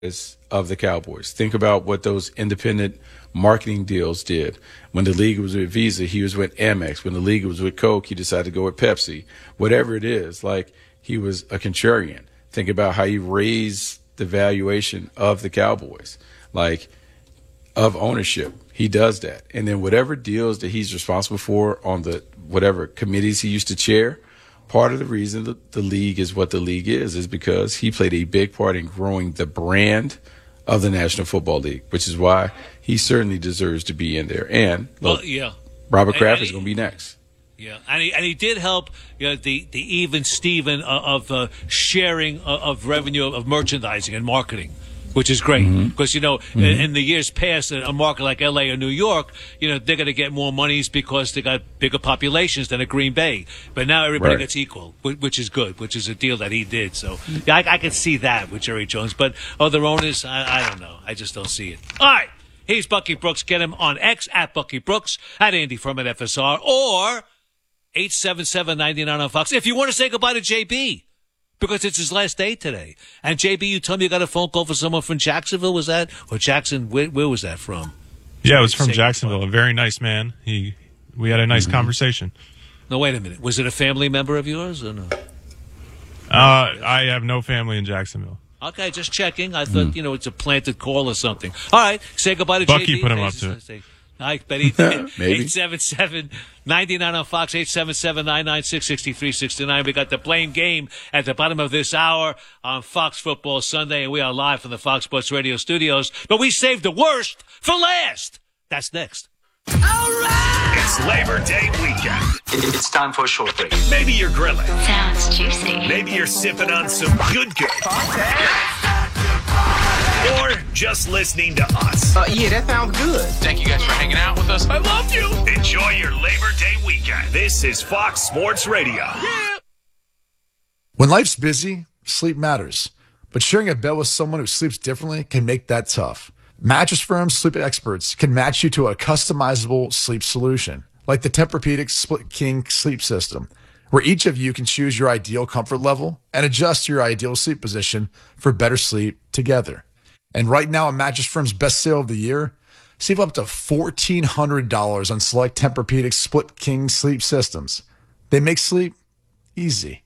of the Cowboys. Think about what those independent marketing deals did. When the league was with Visa, he was with Amex. When the league was with Coke, he decided to go with Pepsi. Whatever it is, like, he was a contrarian. Think about how he raised the valuation of the Cowboys, like, of ownership. He does that. And then whatever deals that he's responsible for on the whatever committees he used to chair, part of the reason that the league is what the league is because he played a big part in growing the brand of the National Football League, which is why he certainly deserves to be in there. And look, Robert Kraft is going to be next. Yeah, and he did help, the even Steven of sharing of revenue of merchandising and marketing, which is great because in the years past, a market like LA or New York, they're going to get more monies because they got bigger populations than a Green Bay. But now everybody gets equal, which is good, which is a deal that he did. So I can see that with Jerry Jones. But other owners, I don't know. I just don't see it. All right, he's Bucky Brooks. Get him on X at Bucky Brooks, at Andy Furman FSR, or 877-99 on Fox. If you want to say goodbye to JB. Because it's his last day today. And JB, you told me you got a phone call for someone from Jacksonville, was that? Or Jackson, where was that from? Yeah, it was from Jacksonville. A very nice man. We had a nice conversation. No, wait a minute. Was it a family member of yours or no? I have no family in Jacksonville. Okay, just checking. I thought, it's a planted call or something. All right, say goodbye to Bucky JB. Put him up to it. I bet he did. Maybe. 877-99 on Fox, 877-996-6369. We got the Blame Game at the bottom of this hour on Fox Football Sunday, and we are live from the Fox Sports Radio studios. But we saved the worst for last. That's next. All right! It's Labor Day weekend. It's time for a short break. Maybe you're grilling. Sounds juicy. Maybe you're sipping on some good. Or just listening to us. Yeah, that sounds good. Thank you guys for hanging out with us. I love you. Enjoy your Labor Day weekend. This is Fox Sports Radio. Yeah. When life's busy, sleep matters. But sharing a bed with someone who sleeps differently can make that tough. Mattress Firm's sleep experts can match you to a customizable sleep solution, like the Tempur-Pedic Split King sleep system, where each of you can choose your ideal comfort level and adjust your ideal sleep position for better sleep together. And right now, at Mattress Firm's best sale of the year, save up to $1,400 on select Tempur-Pedic Split King sleep systems. They make sleep easy.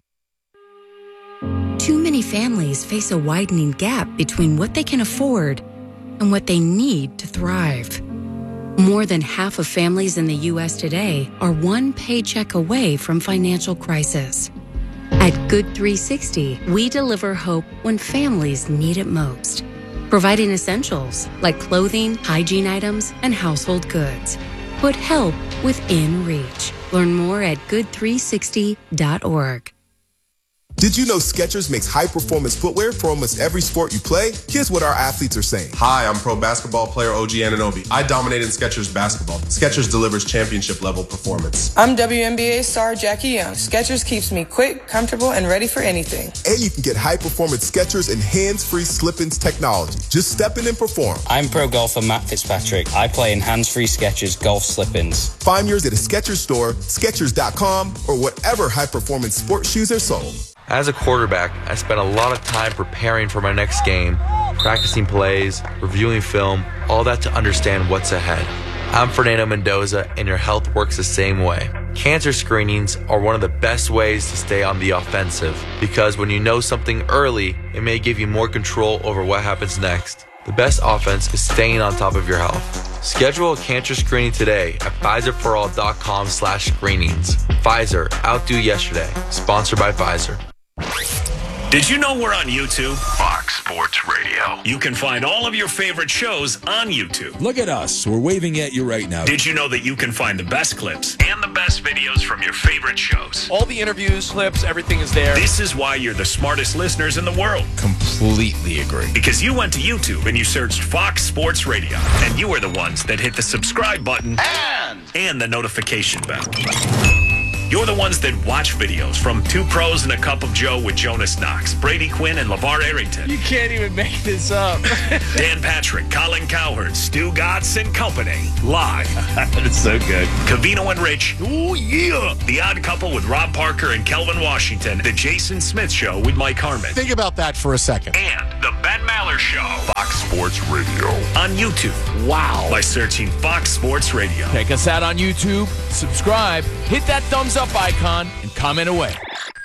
Too many families face a widening gap between what they can afford and what they need to thrive. More than half of families in the U.S. today are one paycheck away from financial crisis. At Good 360, we deliver hope when families need it most, providing essentials like clothing, hygiene items, and household goods. Put help within reach. Learn more at good360.org. Did you know Skechers makes high-performance footwear for almost every sport you play? Here's what our athletes are saying. Hi, I'm pro basketball player OG Anunoby. I dominate in Skechers basketball. Skechers delivers championship-level performance. I'm WNBA star Jackie Young. Skechers keeps me quick, comfortable, and ready for anything. And you can get high-performance Skechers and hands-free slip-ins technology. Just step in and perform. I'm pro golfer Matt Fitzpatrick. I play in hands-free Skechers golf slip-ins. Find yours at a Skechers store, Skechers.com, or whatever high-performance sports shoes are sold. As a quarterback, I spent a lot of time preparing for my next game, practicing plays, reviewing film, all that to understand what's ahead. I'm Fernando Mendoza, and your health works the same way. Cancer screenings are one of the best ways to stay on the offensive, because when you know something early, it may give you more control over what happens next. The best offense is staying on top of your health. Schedule a cancer screening today at Pfizerforall.com/screenings. Pfizer, outdo yesterday. Sponsored by Pfizer. Did you know we're on YouTube? Fox Sports Radio. You can find all of your favorite shows on YouTube. Look at us. We're waving at you right now. Did you know that you can find the best clips and the best videos from your favorite shows? All the interviews, clips, everything is there. This is why you're the smartest listeners in the world. Completely agree. Because you went to YouTube and you searched Fox Sports Radio. And you are the ones that hit the subscribe button and the notification bell. You're the ones that watch videos from Two Pros and a Cup of Joe with Jonas Knox, Brady Quinn, and LeVar Arrington. You can't even make this up. Dan Patrick, Colin Cowherd, Stu Gatz and Company. Live. It's so good. Cavino and Rich. Oh, yeah. The Odd Couple with Rob Parker and Kelvin Washington. The Jason Smith Show with Mike Harmon. Think about that for a second. And the best Matt Maller Show. Fox Sports Radio. On YouTube. Wow. By searching Fox Sports Radio. Check us out on YouTube, subscribe, hit that thumbs up icon, and comment away.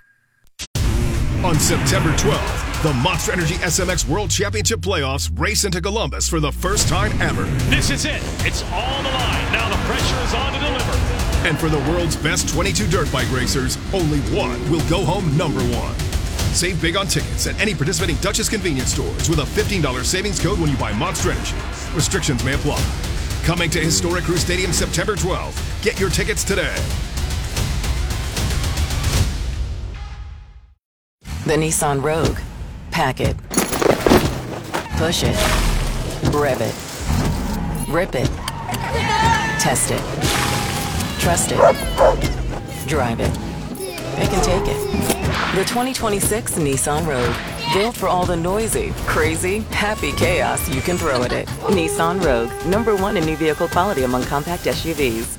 On September 12th, the Monster Energy SMX World Championship Playoffs race into Columbus for the first time ever. This is it. It's all the line. Now the pressure is on to deliver. And for the world's best 22 dirt bike racers, only one will go home number one. Save big on tickets at any participating Duchess convenience stores with a $15 savings code when you buy Monster Energy. Restrictions may apply. Coming to Historic Crew Stadium September 12th. Get your tickets today. The Nissan Rogue. Pack it. Push it. Rev it. Rip it. Test it. Trust it. Drive it. Pick and take it. The 2026 Nissan Rogue. Built for all the noisy, crazy, happy chaos you can throw at it. Nissan Rogue. #1 in new vehicle quality among compact SUVs.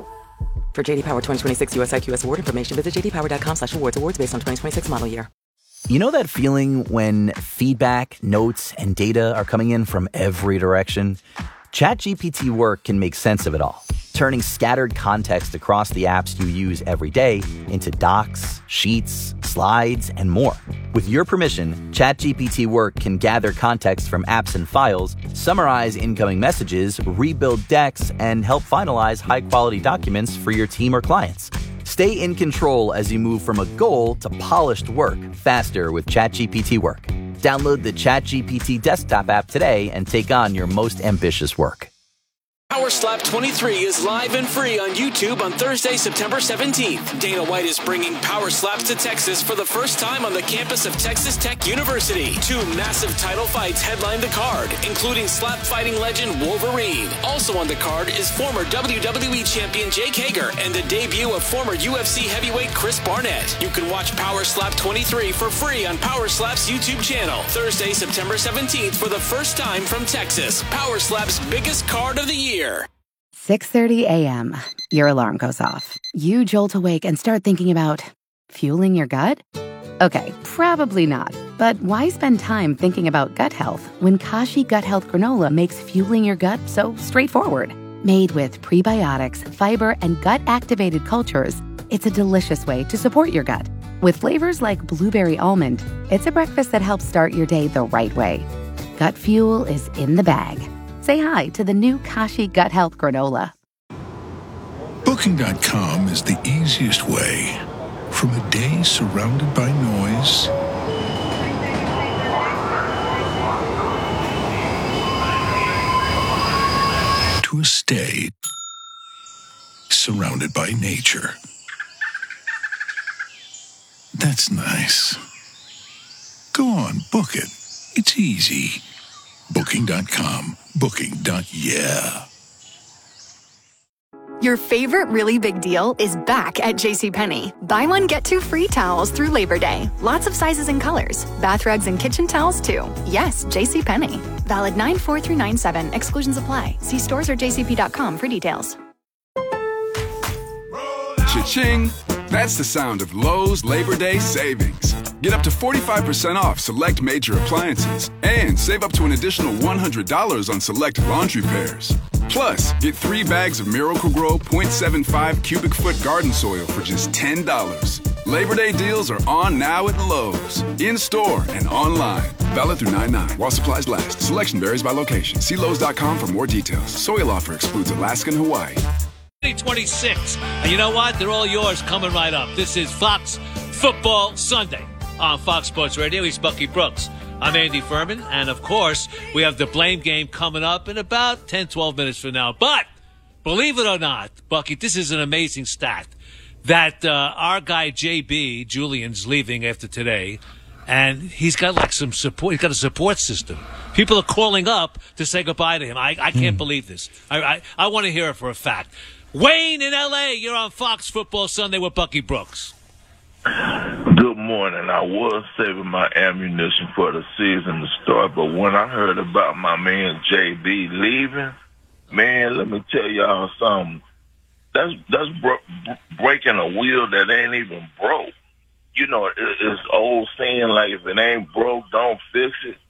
For JD Power 2026 US IQS award information, visit jdpower.com/awards. Awards based on 2026 model year. You know that feeling when feedback, notes, and data are coming in from every direction? ChatGPT Work can make sense of it all, turning scattered context across the apps you use every day into docs, sheets, slides, and more. With your permission, ChatGPT Work can gather context from apps and files, summarize incoming messages, rebuild decks, and help finalize high-quality documents for your team or clients. Stay in control as you move from a goal to polished work faster with ChatGPT Work. Download the ChatGPT desktop app today and take on your most ambitious work. Power Slap 23 is live and free on YouTube on Thursday, September 17th. Dana White is bringing Power Slaps to Texas for the first time on the campus of Texas Tech University. 2 massive title fights headline the card, including slap fighting legend Wolverine. Also on the card is former WWE champion Jake Hager and the debut of former UFC heavyweight Chris Barnett. You can watch Power Slap 23 for free on Power Slap's YouTube channel. Thursday, September 17th for the first time from Texas. Power Slap's biggest card of the year. 6:30 a.m. Your alarm goes off. You jolt awake and start thinking about fueling your gut? Okay, probably not. But why spend time thinking about gut health when Kashi Gut Health Granola makes fueling your gut so straightforward? Made with prebiotics, fiber, and gut-activated cultures, it's a delicious way to support your gut. With flavors like blueberry almond, it's a breakfast that helps start your day the right way. Gut fuel is in the bag. Say hi to the new Kashi Gut Health Granola. Booking.com is the easiest way. From a day surrounded by noise to a stay surrounded by nature. That's nice. Go on, book it. It's easy. Booking.com. Booking.yeah. Your favorite really big deal is back at JCPenney. Buy one, get 2 free towels through Labor Day. Lots of sizes and colors. Bath rugs and kitchen towels, too. Yes, JCPenney. Valid 9/4 through 9/7. Exclusions apply. See stores or jcp.com for details. Cha-ching! That's the sound of Lowe's Labor Day savings. Get up to 45% off select major appliances and save up to an additional $100 on select laundry pairs. Plus, get 3 bags of Miracle-Gro 0.75 cubic foot garden soil for just $10. Labor Day deals are on now at Lowe's, in-store and online. Valid through 9/9 while supplies last. Selection varies by location. See Lowe's.com for more details. Soil offer excludes Alaska and Hawaii. 2026. And you know what? They're all yours coming right up. This is Fox Football Sunday on Fox Sports Radio. He's Bucky Brooks. I'm Andy Furman. And, of course, we have the Blame Game coming up in about 10, 12 minutes from now. But, believe it or not, Bucky, this is an amazing stat that our guy JB, Julian's leaving after today, and he's got like some support. He's got a support system. People are calling up to say goodbye to him. I can't believe this. I want to hear it for a fact. Wayne in L.A., you're on Fox Football Sunday with Bucky Brooks. Good morning. I was saving my ammunition for the season to start, but when I heard about my man JB leaving, man, let me tell y'all something. That's breaking a wheel that ain't even broke. You know, it's old saying like if it ain't broke, don't fix it.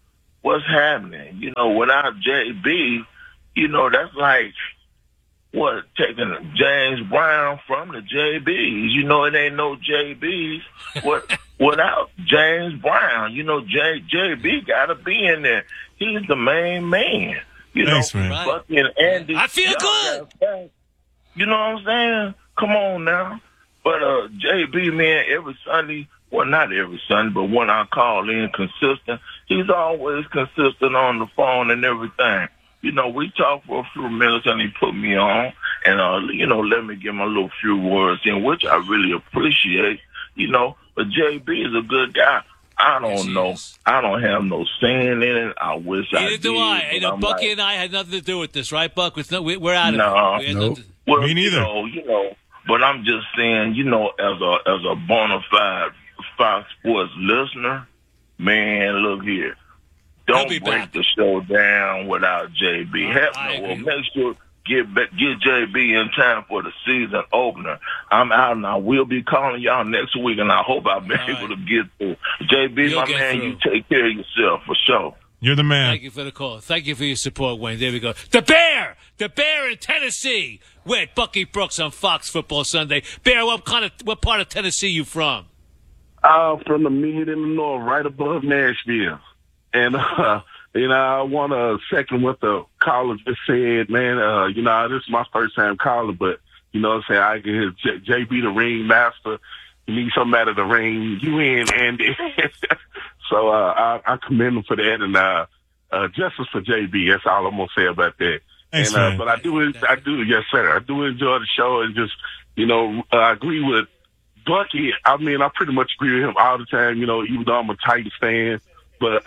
what's happening. You know, without JB, you know, that's like, what, taking James Brown from the JBs. You know, it ain't no JBs without James Brown. You know, JB got to be in there. He's the main man. You Thanks, know, man. Bucky and Andy. I feel good. You know what I'm saying? Come on now. But JB, man, every Sunday, well, not every Sunday, but when I call in consistent, he's always consistent on the phone and everything. You know, we talked for a few minutes and he put me on and, you know, let me give him a little few words in, which I really appreciate, you know. But JB is a good guy. I don't know. I don't have no saying in it. I wish I did. Neither do I. You know, Bucky and I had nothing to do with this, right, Buck? We're out of it. No. Well, me neither. You know, but I'm just saying, you know, as a bona fide Fox Sports listener, man, look here. Don't break the show down without JB. Make sure get JB in time for the season opener. I'm out and I will be calling y'all next week, and I hope I'll be able to get through. JB, my man, you take care of yourself for sure. You're the man. Thank you for the call. Thank you for your support, Wayne. There we go. The Bear in Tennessee with Bucky Brooks on Fox Football Sunday. Bear, what part of Tennessee you from? From the mid in the north, right above Nashville. And, you know, I want to second what the caller just said, man. You know, this is my first time calling, but, you know what I'm saying, I can hear JB the ring master. You need somebody to ring you in, Andy. So I commend him for that, and justice for JB. That's all I'm going to say about that. Thanks, and man. But I do, yes, sir. I do enjoy the show, and just, you know, I agree with Bucky. I mean, I pretty much agree with him all the time, you know, even though I'm a Titans fan. But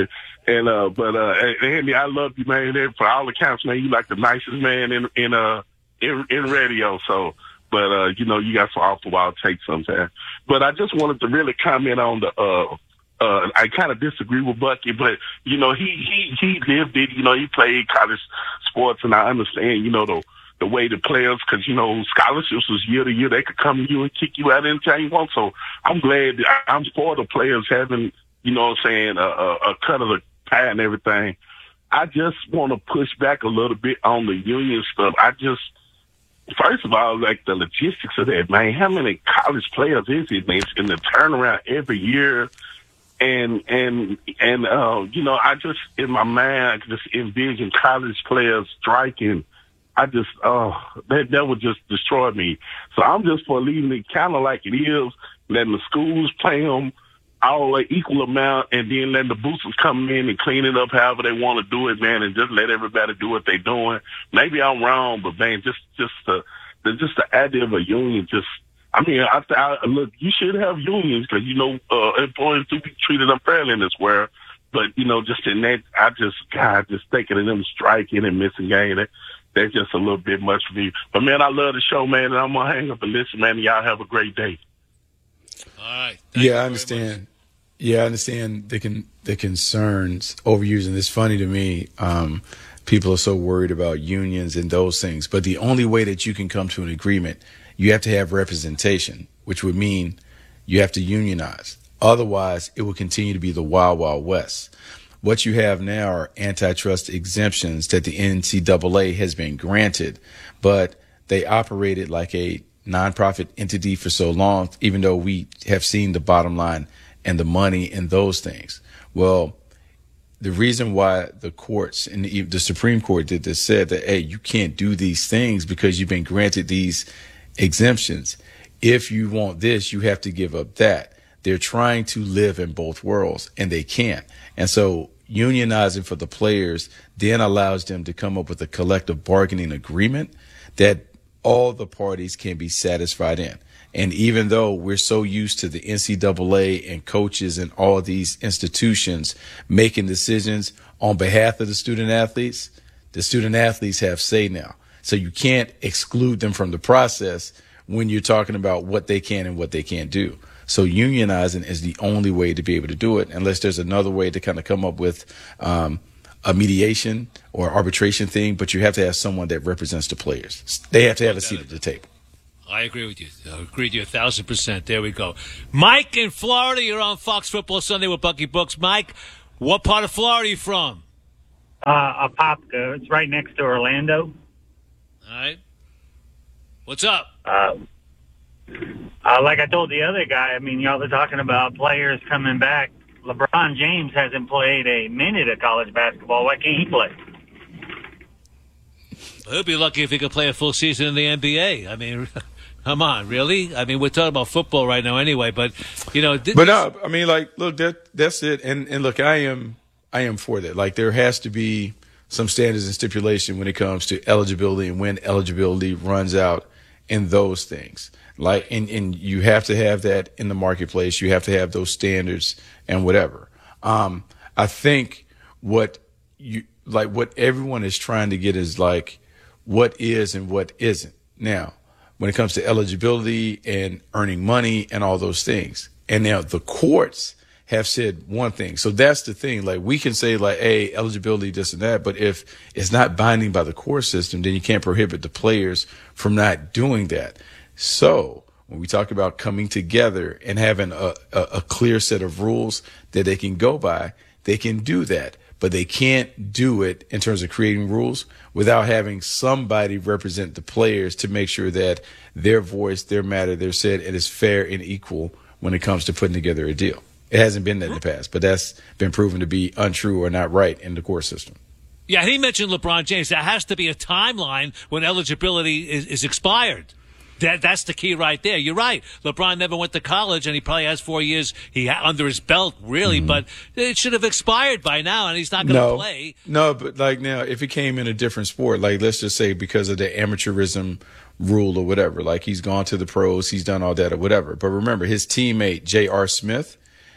Andy, I love you, man. And for all accounts, man, you like the nicest man in radio. So, but you know, you got some awful wild takes sometimes. But I just wanted to really comment on the. I kind of disagree with Bucky, but you know, he lived it. You know, he played college sports, and I understand, you know, the way the players, because you know, scholarships was year to year. They could come to you and kick you out anytime you want. So I'm glad I'm for the players having, you know what I'm saying, a cut of the pie and everything. I just want to push back a little bit on the union stuff. First of all, like the logistics of that, man, how many college players is it, man? It's going to turn around every year. And you know, I just, in my mind, I just envision college players striking. I just, that would just destroy me. So I'm just for leaving it kind of like it is, letting the schools play them all an equal amount, and then letting the boosters come in and clean it up however they want to do it, man, and just let everybody do what they're doing. Maybe I'm wrong, but man, just the idea of a union, just, I mean, look, you should have unions because, you know, employees do be treated unfairly in this world. But, you know, just in that, just thinking of them striking and missing game, that's just a little bit much for me. But, man, I love the show, man, and I'm going to hang up and listen, man, and y'all have a great day. All right. Yeah, I understand. Yeah, I understand the concerns overusing. It's funny to me. People are so worried about unions and those things. But the only way that you can come to an agreement, you have to have representation, which would mean you have to unionize. Otherwise, it will continue to be the wild, wild west. What you have now are antitrust exemptions that the NCAA has been granted, but they operated like a nonprofit entity for so long, even though we have seen the bottom line and the money and those things. Well, the reason why the courts and the Supreme Court did this said that, hey, you can't do these things because you've been granted these exemptions. If you want this, you have to give up that. They're trying to live in both worlds, and they can't. And so unionizing for the players then allows them to come up with a collective bargaining agreement that all the parties can be satisfied in. And even though we're so used to the NCAA and coaches and all these institutions making decisions on behalf of the student athletes have say now. So you can't exclude them from the process when you're talking about what they can and what they can't do. So unionizing is the only way to be able to do it, unless there's another way to kind of come up with a mediation or arbitration thing. But you have to have someone that represents the players. They have to have a seat at the table. I agree with you. I agree with you 1,000%. There we go. Mike in Florida, you're on Fox Football Sunday with Bucky Brooks. Mike, What part of Florida are you from? Apopka. It's right next to Orlando. All right. What's up? Like I told the other guy, I mean, y'all are talking about players coming back. LeBron James hasn't played a minute of college basketball. Why can't he play? He'll be lucky if he could play a full season in the NBA. I mean, come on, really? I mean, we're talking about football right now anyway, but, you know. But no, I mean, like, look, that's it. And look, I am for that. Like, there has to be some standards and stipulation when it comes to eligibility and when eligibility runs out and those things. Like, and you have to have that in the marketplace. You have to have those standards and whatever. I think what everyone is trying to get is like what is and what isn't. Now, when it comes to eligibility and earning money and all those things. And now the courts have said one thing. So that's the thing. Like, we can say like, hey, eligibility, this and that. But if it's not binding by the court system, then you can't prohibit the players from not doing that. So when we talk about coming together and having a clear set of rules that they can go by, they can do that. But they can't do it in terms of creating rules without having somebody represent the players to make sure that their voice, their matter, their said, it is fair and equal when it comes to putting together a deal. It hasn't been that in the past, but that's been proven to be untrue or not right in the court system. Yeah, he mentioned LeBron James. There has to be a timeline when eligibility is expired. That's the key right there. You're right. LeBron never went to college, and he probably has 4 years under his belt, really. Mm-hmm. But it should have expired by now, and he's not going to play. No, but like now, if he came in a different sport, like let's just say because of the amateurism rule or whatever, like he's gone to the pros, he's done all that or whatever. But remember, his teammate, J.R. Smith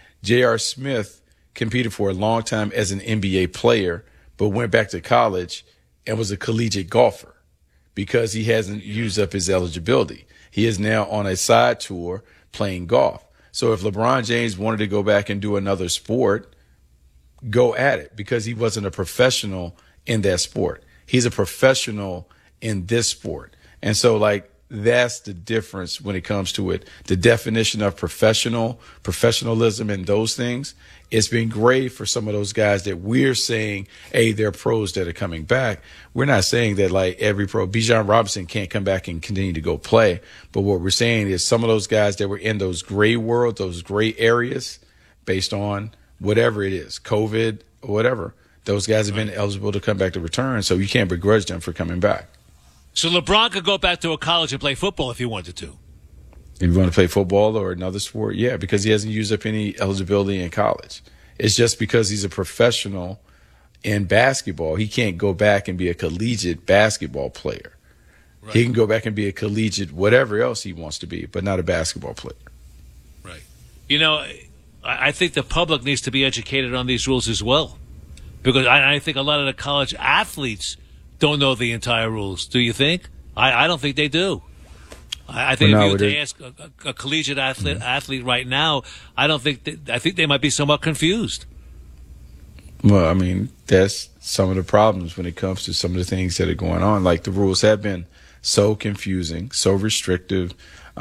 competed for a long time as an NBA player, but went back to college and was a collegiate golfer because he hasn't used up his eligibility. He is now on a side tour playing golf. So if LeBron James wanted to go back and do another sport, go at it because he wasn't a professional in that sport. He's a professional in this sport. And so like, that's the difference when it comes to it. The definition of professionalism and those things, it's been great for some of those guys that we're saying, hey, they're pros that are coming back. We're not saying that like every pro, Bijan Robinson can't come back and continue to go play. But what we're saying is some of those guys that were in those gray world, those gray areas based on whatever it is, COVID or whatever, those guys have been eligible to come back to return. So you can't begrudge them for coming back. So LeBron could go back to a college and play football if he wanted to. If you want to play football or another sport, yeah, because he hasn't used up any eligibility in college. It's just because he's a professional in basketball, he can't go back and be a collegiate basketball player. Right. He can go back and be a collegiate whatever else he wants to be, but not a basketball player. Right. You know, I think the public needs to be educated on these rules as well, because I think a lot of the college athletes don't know the entire rules. Do you think? I don't think they do. I think if you were to ask a collegiate athlete right now, I think they might be somewhat confused. Well, I mean, that's some of the problems when it comes to some of the things that are going on. Like the rules have been so confusing, so restrictive,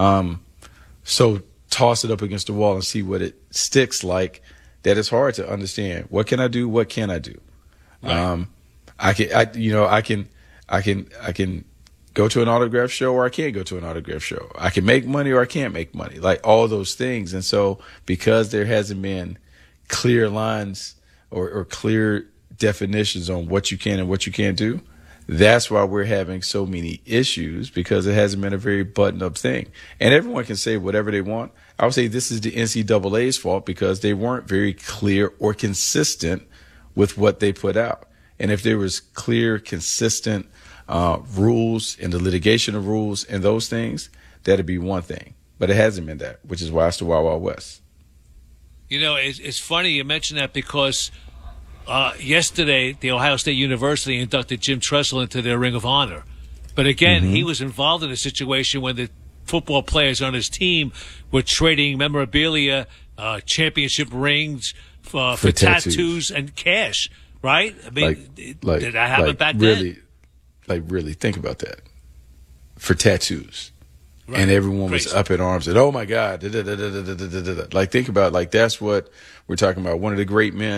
so toss it up against the wall and see what it sticks like that it's hard to understand. What can I do? What can I do? Right. I can go to an autograph show or I can't go to an autograph show. I can make money or I can't make money, like all those things. And so because there hasn't been clear lines or clear definitions on what you can and what you can't do, that's why we're having so many issues, because it hasn't been a very buttoned-up thing. And everyone can say whatever they want. I would say this is the NCAA's fault because they weren't very clear or consistent with what they put out. And if there was clear, consistent rules and the litigation of rules and those things, that'd be one thing. But it hasn't been that, which is why it's the Wild Wild West. You know, it's funny you mention that because yesterday the Ohio State University inducted Jim Tressel into their Ring of Honor. But again, he was involved in a situation when the football players on his team were trading memorabilia, championship rings for tattoos and cash. Right? I mean, did that happen back then? Really think about that. For tattoos. Right. And everyone was up in arms and, oh my God. Like, think about, like, that's what we're talking about. One of the great men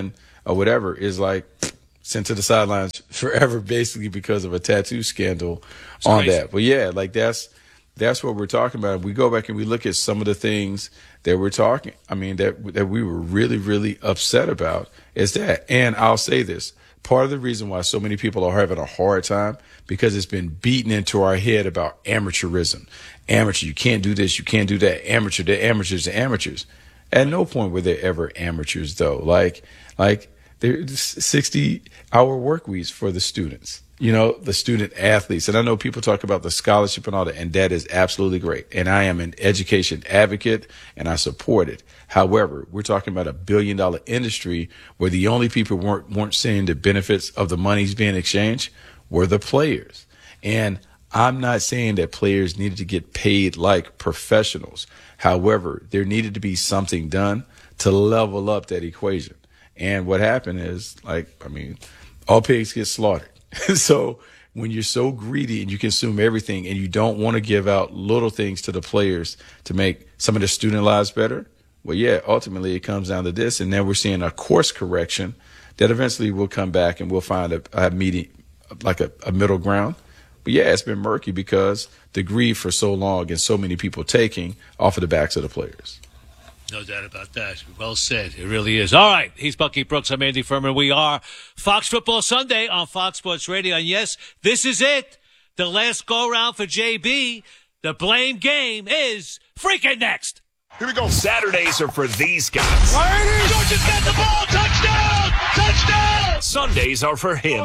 or whatever is like sent to the sidelines forever, basically because of a tattoo scandal on that. But yeah, like that's what we're talking about. We go back and we look at some of the things that we're talking. I mean, that we were really, really upset about is that. And I'll say this. Part of the reason why so many people are having a hard time because it's been beaten into our head about amateurism. Amateur, you can't do this, you can't do that. Amateur, they're amateurs, they're amateurs. At no point were there ever amateurs, though. Like there's 60-hour work weeks for the students, the student athletes. And I know people talk about the scholarship and all that, and that is absolutely great. And I am an education advocate, and I support it. However, we're talking about $1 billion industry where the only people weren't seeing the benefits of the monies being exchanged were the players. And I'm not saying that players needed to get paid like professionals. However, there needed to be something done to level up that equation. And what happened is, all pigs get slaughtered. So when you're so greedy and you consume everything and you don't want to give out little things to the players to make some of the student lives better, well, yeah, ultimately it comes down to this. And now we're seeing a course correction that eventually will come back and we'll find a medium, like a middle ground. But yeah, it's been murky because the greed for so long and so many people taking off of the backs of the players. No doubt about that. Well said. It really is. All right. He's Bucky Brooks. I'm Andy Furman. We are Fox Football Sunday on Fox Sports Radio. And yes, this is it. The last go-round for JB. The blame game is freaking next. Here we go. Saturdays are for these guys. Georgia's got the ball. Touchdown! Touchdown! Sundays are for him.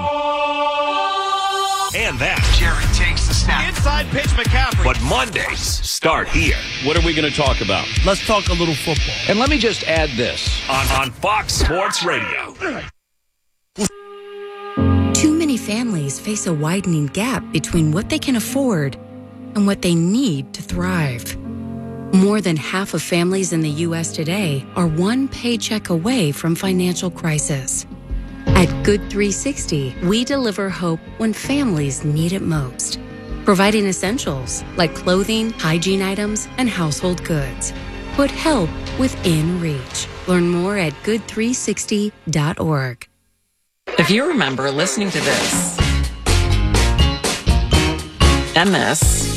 And that. Jarrett takes the snap. Inside pitch, McCaffrey. But Mondays start here. What are we going to talk about? Let's talk a little football. And let me just add this. On Fox Sports Radio. Too many families face a widening gap between what they can afford and what they need to thrive. More than half of families in the U.S. today are one paycheck away from financial crisis. At Good 360, we deliver hope when families need it most, providing essentials like clothing, hygiene items, and household goods. Put help within reach. Learn more at good360.org. If you remember listening to this, and this,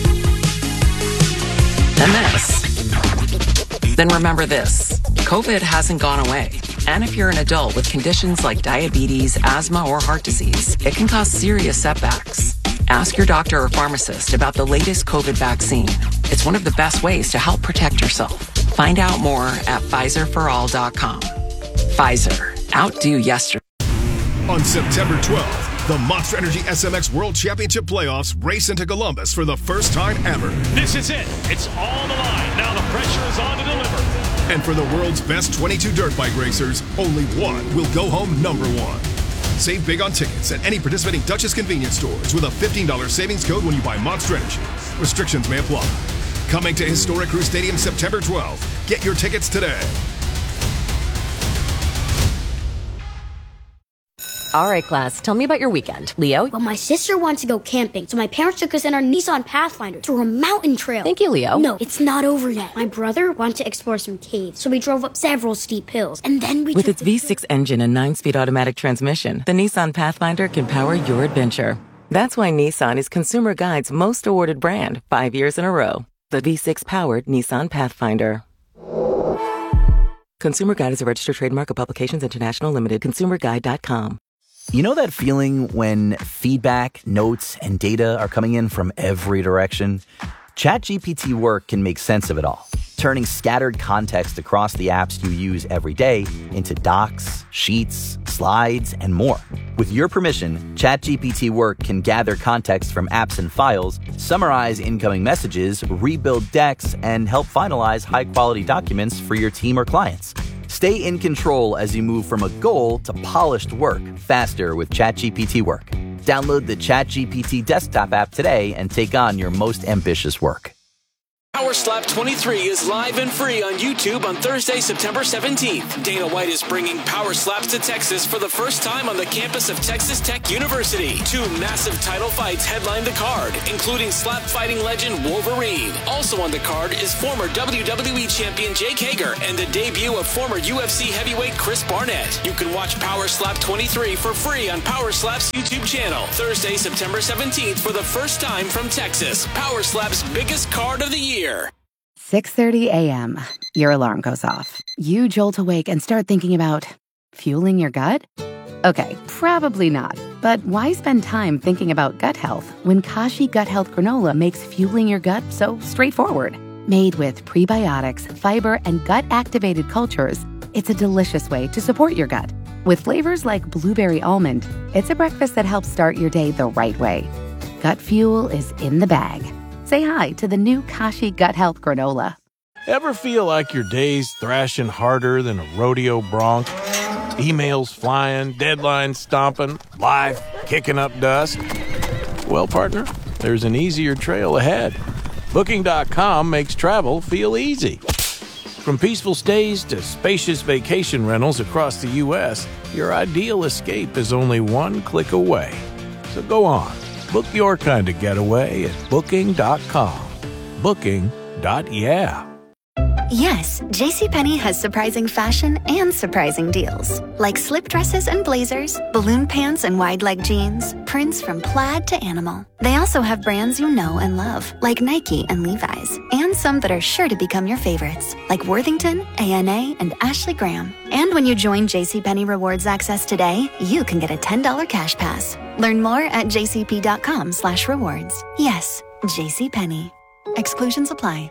then remember this. COVID hasn't gone away. And if you're an adult with conditions like diabetes, asthma, or heart disease, it can cause serious setbacks. Ask your doctor or pharmacist about the latest COVID vaccine. It's one of the best ways to help protect yourself. Find out more at PfizerForAll.com. Pfizer. Outdo yesterday. On September 12th, the Monster Energy SMX World Championship Playoffs race into Columbus for the first time ever. This is it. It's all on the line. Now the pressure is on to deliver. And for the world's best 22 dirt bike racers, only one will go home number one. Save big on tickets at any participating Duchess convenience stores with a $15 savings code when you buy Monster Energy. Restrictions may apply. Coming to Historic Crew Stadium September 12th. Get your tickets today. All right, class, tell me about your weekend. Leo? Well, my sister wants to go camping, so my parents took us in our Nissan Pathfinder through a mountain trail. Thank you, Leo. No, it's not over yet. My brother wanted to explore some caves, so we drove up several steep hills, and then we With its V6 engine and 9-speed automatic transmission, the Nissan Pathfinder can power your adventure. That's why Nissan is Consumer Guide's most awarded brand 5 years in a row. The V6-powered Nissan Pathfinder. Consumer Guide is a registered trademark of Publications International Limited. ConsumerGuide.com. You know that feeling when feedback, notes, and data are coming in from every direction? ChatGPT Work can make sense of it all, turning scattered context across the apps you use every day into docs, sheets, slides, and more. With your permission, ChatGPT Work can gather context from apps and files, summarize incoming messages, rebuild decks, and help finalize high-quality documents for your team or clients. Stay in control as you move from a goal to polished work faster with ChatGPT Work. Download the ChatGPT desktop app today and take on your most ambitious work. Power Slap 23 is live and free on YouTube on Thursday, September 17th. Dana White is bringing Power Slaps to Texas for the first time on the campus of Texas Tech University. 2 massive title fights headline the card, including slap fighting legend Wolverine. Also on the card is former WWE champion Jake Hager and the debut of former UFC heavyweight Chris Barnett. You can watch Power Slap 23 for free on Power Slap's YouTube channel. Thursday, September 17th for the first time from Texas. Power Slap's biggest card of the year. 6:30 a.m. Your alarm goes off. You jolt awake and start thinking about fueling your gut? Okay, probably not. But why spend time thinking about gut health when Kashi Gut Health Granola makes fueling your gut so straightforward? Made with prebiotics, fiber, and gut-activated cultures, it's a delicious way to support your gut. With flavors like blueberry almond, it's a breakfast that helps start your day the right way. Gut fuel is in the bag. Say hi to the new Kashi Gut Health Granola. Ever feel like your day's thrashing harder than a rodeo bronc? Emails flying, deadlines stomping, life kicking up dust? Well, partner, there's an easier trail ahead. Booking.com makes travel feel easy. From peaceful stays to spacious vacation rentals across the U.S., your ideal escape is only one click away. So go on. Book your kind of getaway at Booking.com. Booking.yeah. Yes, JCPenney has surprising fashion and surprising deals. Like slip dresses and blazers, balloon pants and wide leg jeans, prints from plaid to animal. They also have brands you know and love, like Nike and Levi's, and some that are sure to become your favorites, like Worthington, ANA, and Ashley Graham. And when you join JCPenney Rewards Access today, you can get a $10 cash pass. Learn more at jcp.com/rewards. Yes, JCPenney. Exclusions apply.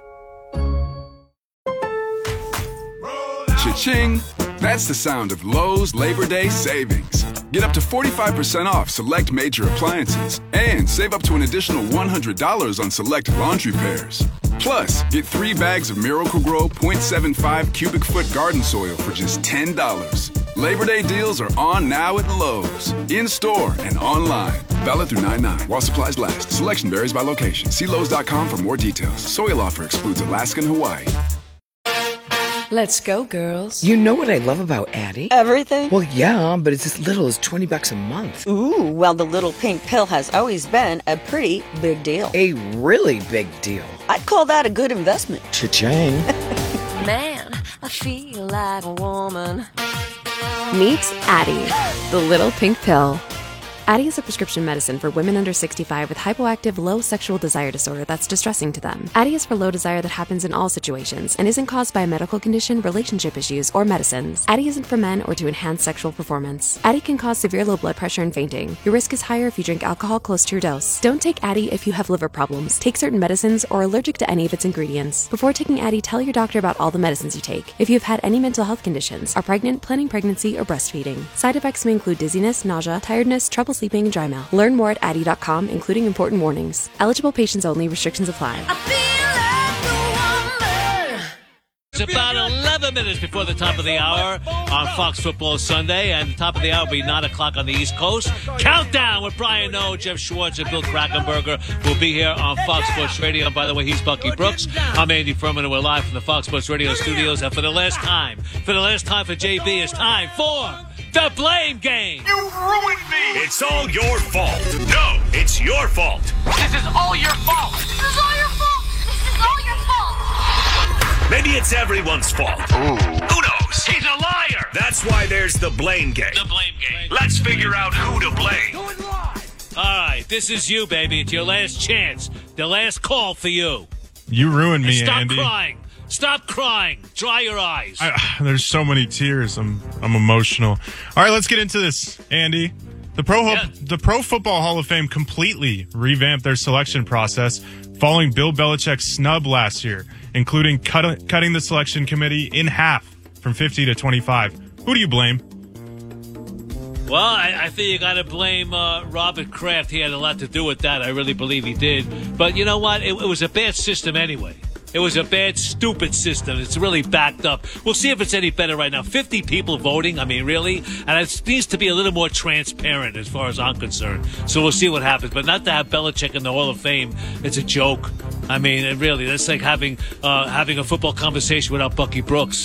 Cha-ching! That's the sound of Lowe's Labor Day savings. Get up to 45% off select major appliances and save up to an additional $100 on select laundry pairs. Plus, get 3 bags of Miracle-Gro 0.75 cubic foot garden soil for just $10. Labor Day deals are on now at Lowe's, in-store and online. Valid through 9/9 while supplies last. Selection varies by location. See Lowe's.com for more details. Soil offer excludes Alaska and Hawaii. Let's go, girls. You know what I love about Addie? Everything? Well, yeah, but it's as little as $20 a month. Ooh, well, the little pink pill has always been a pretty big deal. A really big deal. I'd call that a good investment. Cha-ching. Man, I feel like a woman. Meet Addie, the little pink pill. Addie is a prescription medicine for women under 65 with hypoactive low sexual desire disorder that's distressing to them. Addie is for low desire that happens in all situations and isn't caused by a medical condition, relationship issues, or medicines. Addie isn't for men or to enhance sexual performance. Addie can cause severe low blood pressure and fainting. Your risk is higher if you drink alcohol close to your dose. Don't take Addie if you have liver problems, take certain medicines, or are allergic to any of its ingredients. Before taking Addie, tell your doctor about all the medicines you take. If you have had any mental health conditions, are pregnant, planning pregnancy, or breastfeeding. Side effects may include dizziness, nausea, tiredness, trouble sleeping, and dry mouth. Learn more at Addie.com, including important warnings. Eligible patients only. Restrictions apply. It's about 11 minutes before the top of the hour on Fox Football Sunday, and the top of the hour will be 9 o'clock on the East Coast. Countdown with Brian Noe, Jeff Schwartz, and Bill Krackomberger will be here on Fox Sports Radio. And by the way, he's Bucky Brooks. I'm Andy Furman, and we're live from the Fox Sports Radio studios. And for the last time for JB, it's time for the Blame Game. You ruined me. It's all your fault. No, it's your fault. This is all your fault. This is all your fault. This is all your fault. Maybe it's everyone's fault. Ooh. Who knows? He's a liar. That's why there's the Blame Game. The Blame Game. Let's figure out who to blame. All right, this is you, baby. It's your last chance. The last call for you. You ruined me, Stop Andy. crying. Stop crying. Dry your eyes. There's so many tears. I'm emotional. All right, let's get into this, Andy. The Pro Football Hall of Fame completely revamped their selection process following Bill Belichick's snub last year, including cutting the selection committee in half from 50 to 25. Who do you blame? Well, I think you got to blame Robert Kraft. He had a lot to do with that. I really believe he did. But you know what? It was a bad system anyway. It was a bad, stupid system. It's really backed up. We'll see if it's any better right now. 50 people voting. I mean, really? And it needs to be a little more transparent as far as I'm concerned. So we'll see what happens. But not to have Belichick in the Hall of Fame, it's a joke. I mean, really, that's like having a football conversation without Bucky Brooks.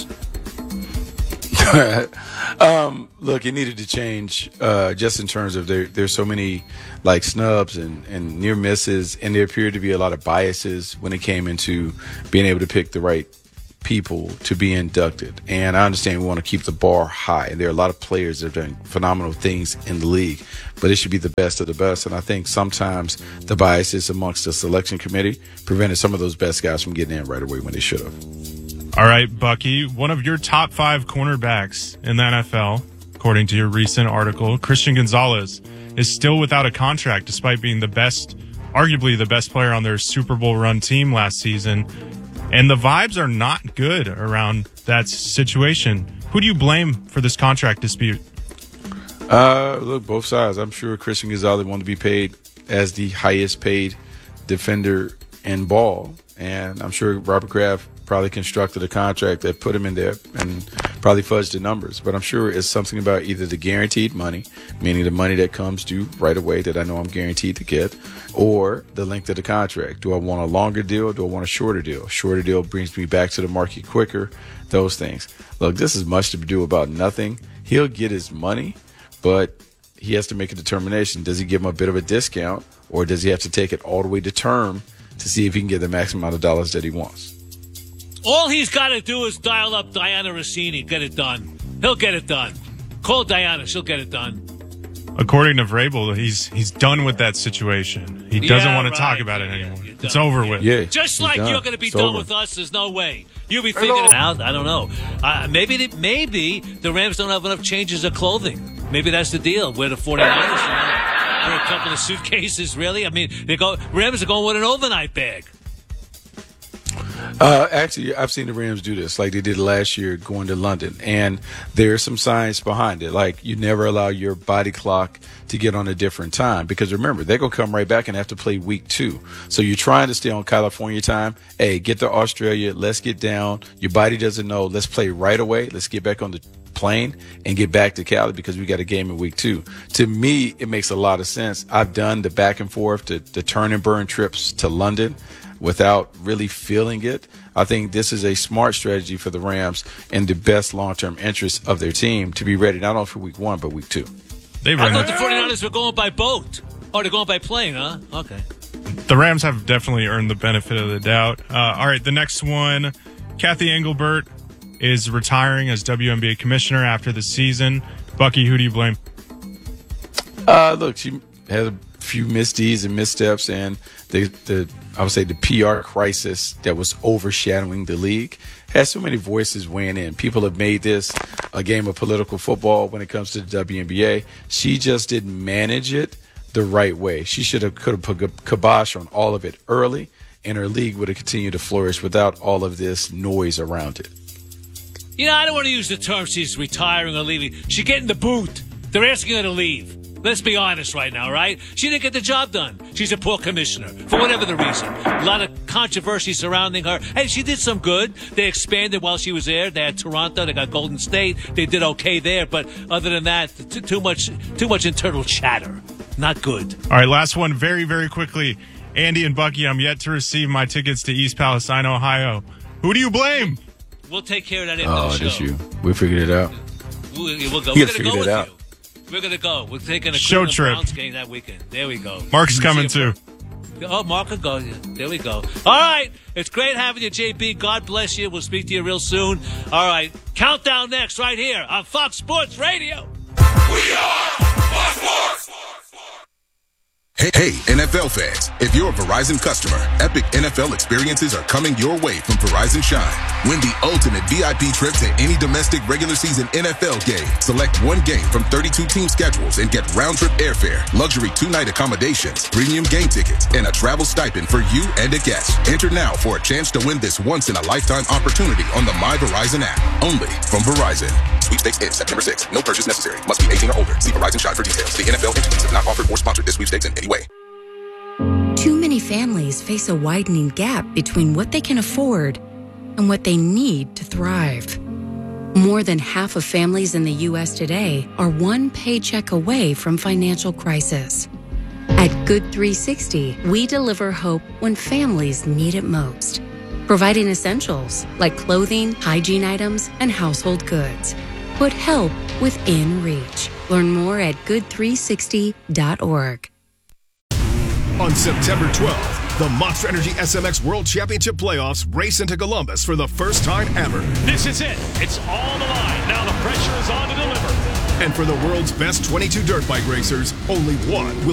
Look, it needed to change just in terms of there's so many like snubs and near misses, and there appeared to be a lot of biases when it came into being able to pick the right people to be inducted. And I understand we want to keep the bar high, and there are a lot of players that have done phenomenal things in the league, but it should be the best of the best. And I think sometimes the biases amongst the selection committee prevented some of those best guys from getting in right away when they should have. All right, Bucky, one of your top 5 cornerbacks in the NFL, according to your recent article, Christian Gonzalez, is still without a contract despite being arguably the best player on their Super Bowl run team last season. And the vibes are not good around that situation. Who do you blame for this contract dispute? Look, both sides. I'm sure Christian Gonzalez wanted to be paid as the highest paid defender in ball. And I'm sure Robert Kraft probably constructed a contract that put him in there and probably fudged the numbers. But I'm sure it's something about either the guaranteed money, meaning the money that comes due right away that I know I'm guaranteed to get, or the length of the contract. Do I want a longer deal or do I want a shorter deal? Shorter deal brings me back to the market quicker, those things. Look, this is much to do about nothing. He'll get his money, but he has to make a determination. Does he give him a bit of a discount, or does he have to take it all the way to term to see if he can get the maximum amount of dollars that he wants? All he's got to do is dial up Diana Rossini, get it done. He'll get it done. Call Diana, she'll get it done. According to Vrabel, he's done with that situation. He doesn't want to talk about it anymore. It's over with. Yeah, just like you're going to be done with us, there's no way. You'll be figuring it out. I don't know. Maybe the Rams don't have enough changes of clothing. Maybe that's the deal. We're the 49ers. For a couple of suitcases, really? I mean, Rams are going with an overnight bag. Actually, I've seen the Rams do this like they did last year going to London. And there's some science behind it. Like, you never allow your body clock to get on a different time. Because remember, they're going to come right back and have to play week 2. So you're trying to stay on California time. Hey, get to Australia. Let's get down. Your body doesn't know. Let's play right away. Let's get back on the plane and get back to Cali because we got a game in week 2. To me, it makes a lot of sense. I've done the back and forth, the turn and burn trips to London without really feeling it. I think this is a smart strategy for the Rams and the best long-term interest of their team to be ready not only for week 1 but week 2. I thought the 49ers were going by boat. Oh, they're going by plane, huh? Okay. The Rams have definitely earned the benefit of the doubt. All right, the next one, Kathy Engelbert is retiring as WNBA commissioner after the season. Bucky, who do you blame? Look, she had a few misdeeds and missteps, and I would say the PR crisis that was overshadowing the league has so many voices weighing in. People have made this a game of political football when it comes to the WNBA. She just didn't manage it the right way. She could have put a kibosh on all of it early, and her league would have continued to flourish without all of this noise around it. You know, I don't want to use the term she's retiring or leaving. She's getting the boot. They're asking her to leave. Let's be honest right now, right? She didn't get the job done. She's a poor commissioner, for whatever the reason. A lot of controversy surrounding her. Hey, she did some good. They expanded while she was there. They had Toronto. They got Golden State. They did okay there. But other than that, too much internal chatter. Not good. All right, last one very, very quickly. Andy and Bucky, I'm yet to receive my tickets to East Palestine, Ohio. Who do you blame? We'll take care of that after the show. That's you. We figured it out. We'll go. You We're going to go with out. you. We're going to go. We're taking a show Cleveland trip. Browns game that weekend. There we go. Mark's coming too. Oh, Mark will go. There we go. All right. It's great having you, JB. God bless you. We'll speak to you real soon. All right. Countdown next right here on Fox Sports Radio. We are Fox Sports. Hey, NFL fans, if you're a Verizon customer, epic NFL experiences are coming your way from Verizon Shine. Win the ultimate VIP trip to any domestic regular season NFL game. Select one game from 32 team schedules and get round-trip airfare, luxury 2-night accommodations, premium game tickets, and a travel stipend for you and a guest. Enter now for a chance to win this once-in-a-lifetime opportunity on the My Verizon app. Only from Verizon. Sweepstakes ends September 6th. No purchase necessary. Must be 18 or older. See Verizon Shine for details. The NFL entities have not offered or sponsored this sweepstakes in any way. Too many families face a widening gap between what they can afford and what they need to thrive. More than half of families in the U.S. today are one paycheck away from financial crisis. At Good 360, we deliver hope when families need it most, providing essentials like clothing, hygiene items, and household goods. Put help within reach. Learn more at good360.org. On September 12th, the Monster Energy SMX World Championship Playoffs race into Columbus for the first time ever. This is it. It's all the line. Now the pressure is on to deliver. And for the world's best 22 dirt bike racers, only one will